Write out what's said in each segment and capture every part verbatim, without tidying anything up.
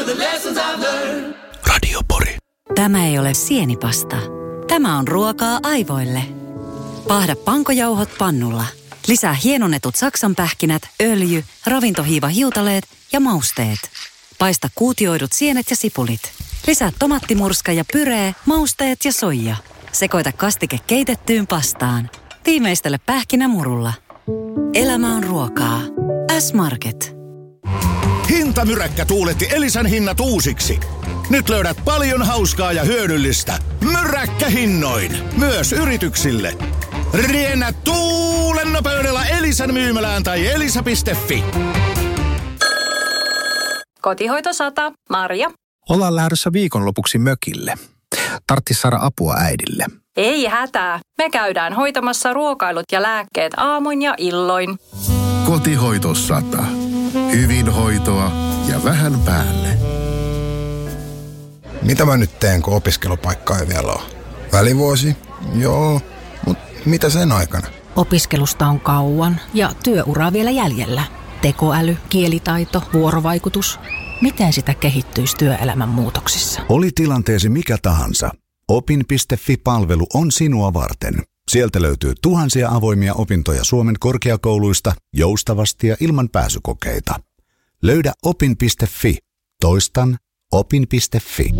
Radio Pori. Tämä ei ole sienipasta. Tämä on ruokaa aivoille. Paahda pankojauhot pannulla. Lisää hienonnetut saksanpähkinät, öljy, ravintohiiva hiutaleet ja mausteet. Paista kuutioidut sienet ja sipulit. Lisää tomattimurska ja pyree, mausteet ja soija. Sekoita kastike keitettyyn pastaan. Viimeistele pähkinämurulla. Elämä on ruokaa. S-Market. Hintamyräkkä tuuletti Elisan hinnat uusiksi. Nyt löydät paljon hauskaa ja hyödyllistä. Myräkkähinnoin. Myös yrityksille. Riennä tuulen nopeudella Elisan myymälään tai elisa piste fi. Kotihoito sata. Marja. Ollaan lähdössä viikonlopuksi mökille. Tarttis saada apua äidille. Ei hätää. Me käydään hoitamassa ruokailut ja lääkkeet aamuin ja illoin. Kotihoito sata. Hyvinhoitoa ja vähän päälle. Mitä mä nyt teen, kun opiskelupaikka ei vielä ole? Välivuosi? Joo, mutta mitä sen aikana? Opiskelusta on kauan ja työuraa vielä jäljellä. Tekoäly, kielitaito, vuorovaikutus. Miten sitä kehittyisi työelämän muutoksissa? Oli tilanteesi mikä tahansa. opin piste fi-palvelu on sinua varten. Sieltä löytyy tuhansia avoimia opintoja Suomen korkeakouluista joustavasti ja ilman pääsykokeita. Löydä opin piste fi. Toistan opin piste fi.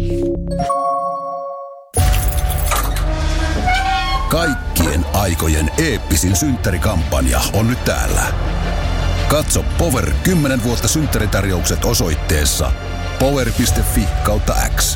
Kaikkien aikojen eeppisin synttärikampanja on nyt täällä. Katso Power kymmenen vuotta synttäritarjoukset osoitteessa power piste fi kautta X.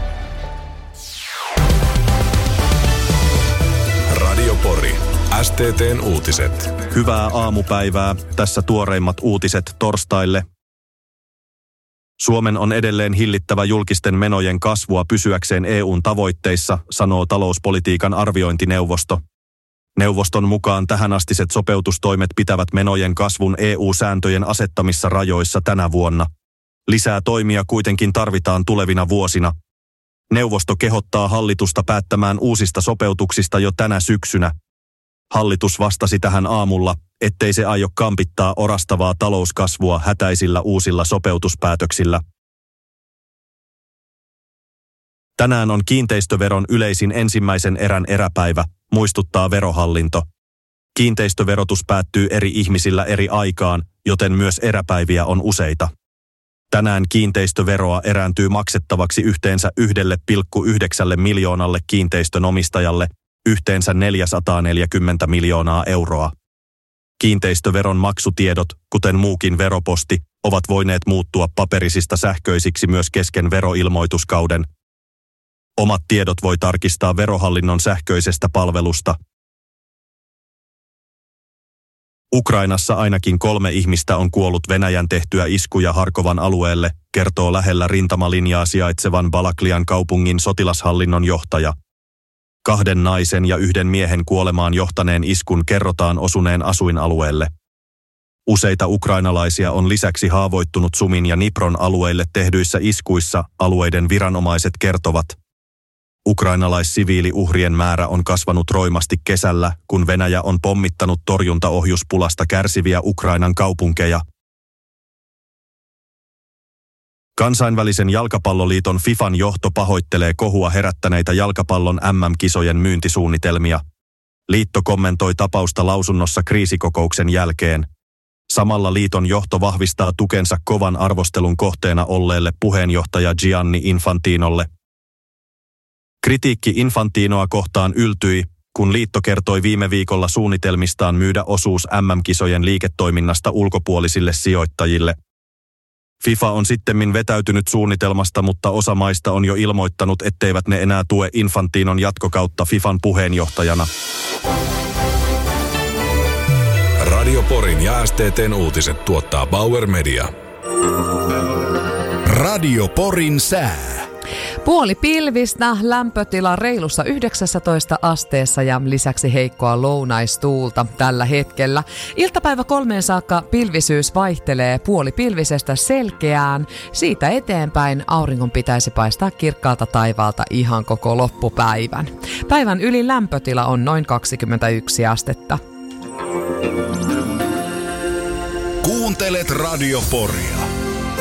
Radio Pori. S T T:n uutiset. Hyvää aamupäivää. Tässä tuoreimmat uutiset torstaille. Suomen on edelleen hillittävä julkisten menojen kasvua pysyäkseen E U:n tavoitteissa, sanoo talouspolitiikan arviointineuvosto. Neuvoston mukaan tähänastiset sopeutustoimet pitävät menojen kasvun E U-sääntöjen asettamissa rajoissa tänä vuonna. Lisää toimia kuitenkin tarvitaan tulevina vuosina. Neuvosto kehottaa hallitusta päättämään uusista sopeutuksista jo tänä syksynä. Hallitus vastasi tähän aamulla, ettei se aio kampittaa orastavaa talouskasvua hätäisillä uusilla sopeutuspäätöksillä. Tänään on kiinteistöveron yleisin ensimmäisen erän eräpäivä, muistuttaa Verohallinto. Kiinteistöverotus päättyy eri ihmisillä eri aikaan, joten myös eräpäiviä on useita. Tänään kiinteistöveroa erääntyy maksettavaksi yhteensä yksi pilkku yhdeksän miljoonalle kiinteistön omistajalle, yhteensä neljäsataaneljäkymmentä miljoonaa euroa. Kiinteistöveron maksutiedot, kuten muukin veroposti, ovat voineet muuttua paperisista sähköisiksi myös kesken veroilmoituskauden. Omat tiedot voi tarkistaa Verohallinnon sähköisestä palvelusta. Ukrainassa ainakin kolme ihmistä on kuollut Venäjän tehtyä iskuja Harkovan alueelle, kertoo lähellä rintamalinjaa sijaitsevan Balaklian kaupungin sotilashallinnon johtaja. Kahden naisen ja yhden miehen kuolemaan johtaneen iskun kerrotaan osuneen asuinalueelle. Useita ukrainalaisia on lisäksi haavoittunut Sumin ja Dnipron alueille tehdyissä iskuissa, alueiden viranomaiset kertovat. Ukrainalaissiviiliuhrien määrä on kasvanut roimasti kesällä, kun Venäjä on pommittanut torjuntaohjuspulasta kärsiviä Ukrainan kaupunkeja. Kansainvälisen jalkapalloliiton FIFAn johto pahoittelee kohua herättäneitä jalkapallon M M-kisojen myyntisuunnitelmia. Liitto kommentoi tapausta lausunnossa kriisikokouksen jälkeen. Samalla liiton johto vahvistaa tukensa kovan arvostelun kohteena olleelle puheenjohtaja Gianni Infantinolle. Kritiikki Infantinoa kohtaan yltyi, kun liitto kertoi viime viikolla suunnitelmistaan myydä osuus M M-kisojen liiketoiminnasta ulkopuolisille sijoittajille. FIFA on sittemmin vetäytynyt suunnitelmasta, mutta osa maista on jo ilmoittanut, etteivät ne enää tue Infantinon jatkokautta FIFAn puheenjohtajana. Radio Porin ja S T T:n uutiset tuottaa Bauer Media. Radio Porin sää. Puoli pilvistä, lämpötila reilussa yhdeksäntoista asteessa ja lisäksi heikkoa lounaistuulta tällä hetkellä. Iltapäivä kolmeen saakka pilvisyys vaihtelee puoli pilvisestä selkeään. Siitä eteenpäin auringon pitäisi paistaa kirkkaalta taivaalta ihan koko loppupäivän. Päivän ylin lämpötila on noin kaksikymmentäyksi astetta. Kuuntelet Radio Poria.